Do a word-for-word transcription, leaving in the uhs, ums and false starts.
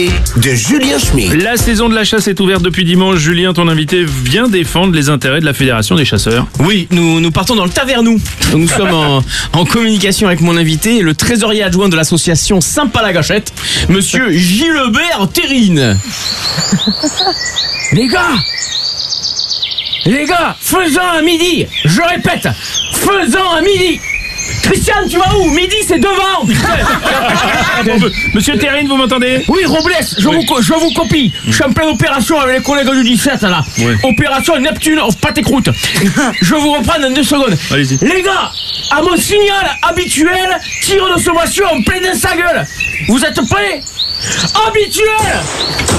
de Julien Schmid. La saison de la chasse est ouverte depuis dimanche. Julien, ton invité, vient défendre les intérêts de la Fédération des chasseurs. Oui, nous, nous partons dans le Tavernou. Nous sommes en, en communication avec mon invité, le trésorier adjoint de l'association Saint-Pas-la-Gâchette, monsieur Gilbert Terrine. Les gars Les gars, faisons à midi. Je répète, faisons à midi. Christian, tu vas où? Midi, c'est devant. Bon, monsieur Terrine, vous m'entendez? Oui, Robles, je, Oui. vous, co- je vous copie. Je suis en pleine opération avec les collègues du dix-sept, là. Ouais. Opération Neptune of Pâté-Croûte. Je vous reprends dans deux secondes. Allez-y. Les gars, à mon signal habituel, tir de sommation en plein dans sa gueule. Vous êtes prêts? Habituel.